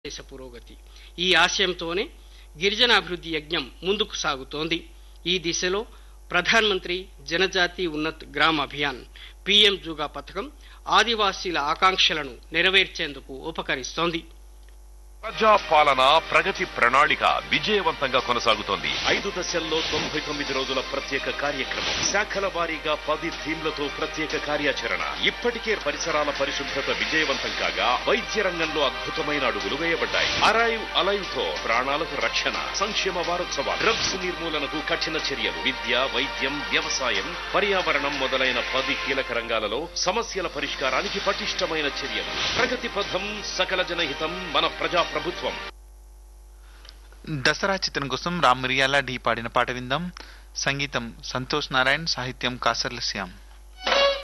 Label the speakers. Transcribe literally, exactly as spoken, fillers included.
Speaker 1: దేశ పురోగతి ఈ ఆశయంతోనే గిరిజన అభివృద్ధి యజ్ఞం ముందుకు సాగుతోంది. ఈ దిశలో ప్రధాన్ మంత్రి జనజాతి ఉన్నత్ గ్రామ్ అభియాన్ పీఎం జూగా పథకం ఆదివాసీల ఆకాంక్షలను నెరవేర్చేందుకు ఉపకరిస్తోంది.
Speaker 2: ప్రజా పాలన ప్రగతి ప్రణాళిక విజయవంతంగా కొనసాగుతోంది. ఐదు దశల్లో తొంభై తొమ్మిది రోజుల ప్రత్యేక కార్యక్రమం, శాఖల వారీగా పది థీమ్లతో ప్రత్యేక కార్యాచరణ. ఇప్పటికే పరిసరాల పరిశుభ్రత విజయవంతం కాగా వైద్య రంగంలో అద్భుతమైన అడుగులు వేయబడ్డాయి. అరైవ్ అలైవ్ తో ప్రాణాలకు రక్షణ, సంక్షేమ వారోత్సవాలు, డ్రగ్స్ నిర్మూలనకు కఠిన చర్యలు, విద్య, వైద్యం, వ్యవసాయం, పర్యావరణం మొదలైన పది కీలక రంగాలలో సమస్యల పరిష్కారానికి పటిష్టమైన చర్యలు. ప్రగతి పథం, సకల జనహితం, మన ప్రజా ప్రభుత్వం.
Speaker 3: దసరా చిత్రం కోసం రామ్ మిరియాల ఢీ పాడిన పాట విందాం. సంగీతం సంతోష్ నారాయణ్, సాహిత్యం కాసర్ల శ్యామ్.